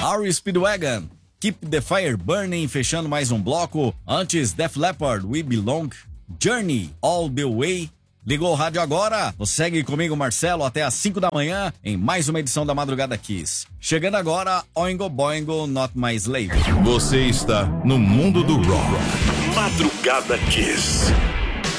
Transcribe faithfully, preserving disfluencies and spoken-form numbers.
R E Speedwagon, Keep the Fire Burning, fechando mais um bloco. Antes, Def Leppard, We Belong, Journey, All the Way. Ligou o rádio agora? Você segue comigo, Marcelo, até às cinco da manhã em mais uma edição da Madrugada Kiss. Chegando agora, Oingo Boingo, Not My Slave. Você está no mundo do rock. Madrugada Kiss.